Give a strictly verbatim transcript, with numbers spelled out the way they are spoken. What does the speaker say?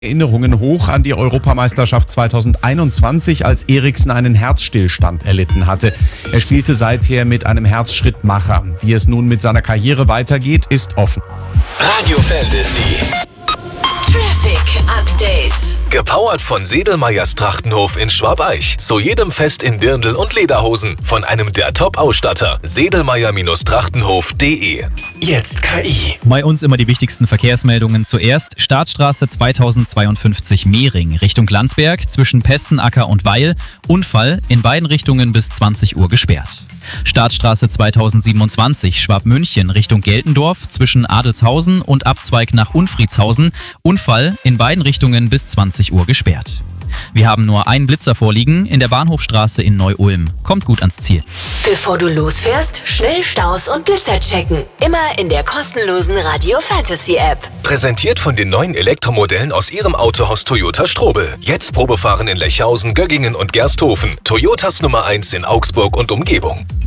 Erinnerungen hoch an die Europameisterschaft zweitausendeinundzwanzig, als Eriksen einen Herzstillstand erlitten hatte. Er spielte seither mit einem Herzschrittmacher. Wie es nun mit seiner Karriere weitergeht, ist offen. Radio Fantasy. Traffic Update. Gepowert von Sedelmeyers Trachtenhof in Schwabeich. Zu jedem Fest in Dirndl und Lederhosen. Von einem der Top-Ausstatter. Sedelmeyer Trachtenhof punkt de. Jetzt K I. Bei uns immer die wichtigsten Verkehrsmeldungen zuerst. Startstraße zweitausendzweiundfünfzig Mehring Richtung Landsberg zwischen Pestenacker und Weil. Unfall in beiden Richtungen bis zwanzig Uhr gesperrt. Startstraße zweitausendsiebenundzwanzig Schwabmünchen Richtung Geltendorf zwischen Adelshausen und Abzweig nach Unfriedshausen. Unfall in beiden Richtungen bis zwanzig Uhr gesperrt. Wir haben nur einen Blitzer vorliegen in der Bahnhofstraße in Neu-Ulm. Kommt gut ans Ziel. Bevor du losfährst, schnell Staus und Blitzer checken. Immer in der kostenlosen Radio Fantasy App. Präsentiert von den neuen Elektromodellen aus Ihrem Autohaus Toyota Strobel. Jetzt Probefahren in Lechhausen, Göggingen und Gersthofen. Toyotas Nummer eins in Augsburg und Umgebung.